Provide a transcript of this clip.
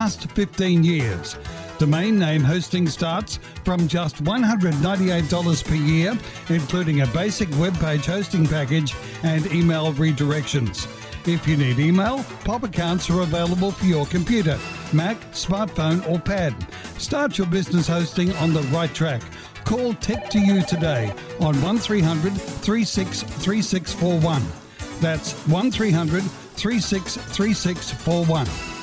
last 15 years. Domain name hosting starts from just $198 per year, including a basic web page hosting package and email redirections. If you need email, POP accounts are available for your computer, Mac, smartphone or pad. Start your business hosting on the right track. Call Tech2You today on 1300 36 3641. That's 1300 36 3641.